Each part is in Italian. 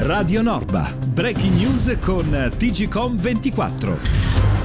Radio Norba, breaking news con TGcom 24.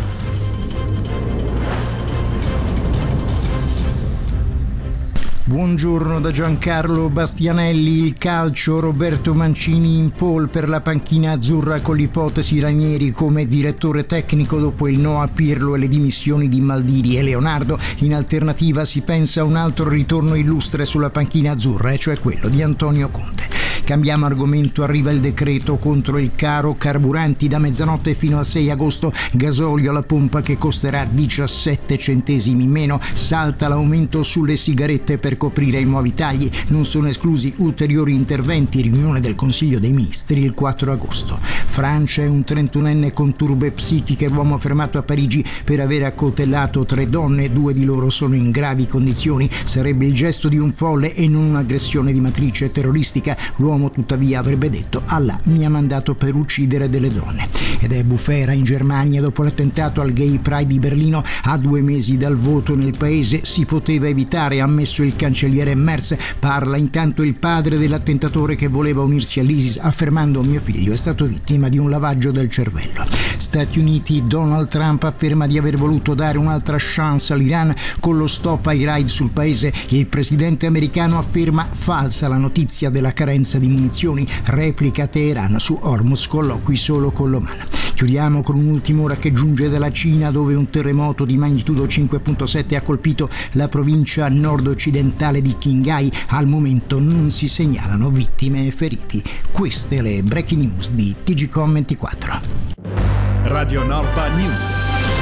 Buongiorno da Giancarlo Bastianelli. Il calcio, Roberto Mancini in pole per la panchina azzurra con l'ipotesi Ranieri come direttore tecnico dopo il no a Pirlo e le dimissioni di Maldini e Leonardo. In alternativa si pensa a un altro ritorno illustre sulla panchina azzurra, e cioè quello di Antonio Conte. Cambiamo argomento, arriva il decreto contro il caro carburanti. Da mezzanotte fino al 6 agosto gasolio alla pompa che costerà 17 centesimi in meno. Salta l'aumento sulle sigarette per coprire i nuovi tagli. Non sono esclusi ulteriori interventi. Riunione del Consiglio dei Ministri il 4 agosto. Francia è un 31enne con turbe psichiche, l'uomo fermato a Parigi per aver accoltellato 3 donne, 2 di loro sono in gravi condizioni. Sarebbe il gesto di un folle e non un'aggressione di matrice terroristica. L'uomo tuttavia avrebbe detto: Allah mi ha mandato per uccidere delle donne. Ed è bufera in Germania dopo l'attentato al Gay Pride di Berlino. A 2 mesi dal voto nel paese si poteva evitare, ha ammesso il cancelliere Merz. Parla intanto il padre dell'attentatore che voleva unirsi all'ISIS affermando: mio figlio è stato vittima di un lavaggio del cervello. Stati Uniti, Donald Trump afferma di aver voluto dare un'altra chance all'Iran con lo stop ai raid sul paese. Il presidente americano afferma falsa la notizia della carenza di munizioni, replica Teheran su Hormuz, colloqui solo con l'Oman. Chiudiamo con un'ultima ora che giunge dalla Cina, dove un terremoto di magnitudo 5.7 ha colpito la provincia nord-occidentale di Qinghai. Al momento non si segnalano vittime e feriti. Queste le breaking news di TGcom 24. Radio Norba News.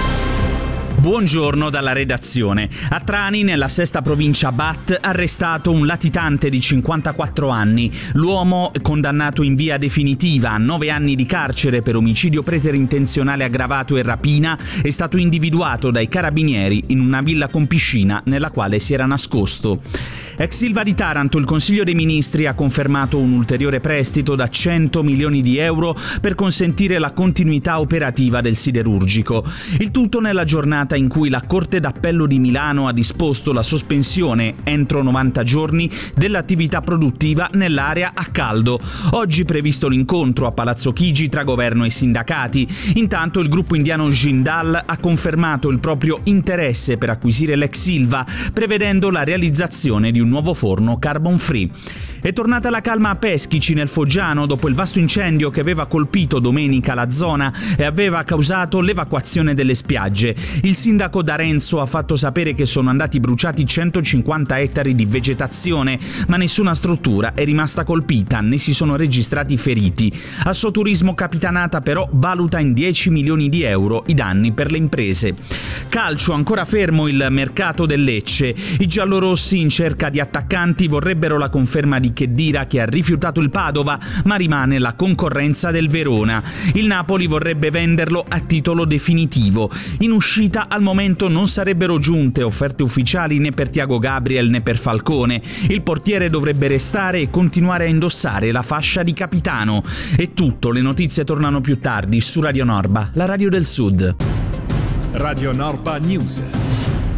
Buongiorno dalla redazione. A Trani, nella sesta provincia Bat, arrestato un latitante di 54 anni. L'uomo, condannato in via definitiva a 9 anni di carcere per omicidio preterintenzionale aggravato e rapina, è stato individuato dai carabinieri in una villa con piscina nella quale si era nascosto. Ex Ilva di Taranto, il Consiglio dei Ministri ha confermato un ulteriore prestito da 100 milioni di euro per consentire la continuità operativa del siderurgico. Il tutto nella giornata in cui la Corte d'Appello di Milano ha disposto la sospensione entro 90 giorni dell'attività produttiva nell'area a caldo. Oggi previsto l'incontro a Palazzo Chigi tra governo e sindacati. Intanto il gruppo indiano Jindal ha confermato il proprio interesse per acquisire l'ex Ilva, prevedendo la realizzazione di un nuovo forno carbon free. È tornata la calma a Peschici, nel Foggiano, dopo il vasto incendio che aveva colpito domenica la zona e aveva causato l'evacuazione delle spiagge. Il sindaco D'Arenzo ha fatto sapere che sono andati bruciati 150 ettari di vegetazione, ma nessuna struttura è rimasta colpita, né si sono registrati feriti. Assoturismo Capitanata però valuta in 10 milioni di euro i danni per le imprese. Calcio, ancora fermo il mercato del Lecce. I giallorossi, in cerca di attaccanti, vorrebbero la conferma di Khedira, che ha rifiutato il Padova, ma rimane la concorrenza del Verona. Il Napoli vorrebbe venderlo a titolo definitivo. In uscita al momento non sarebbero giunte offerte ufficiali né per Thiago Gabriel né per Falcone. Il portiere dovrebbe restare e continuare a indossare la fascia di capitano. È tutto, le notizie tornano più tardi su Radio Norba, la radio del Sud. Radio Norba News.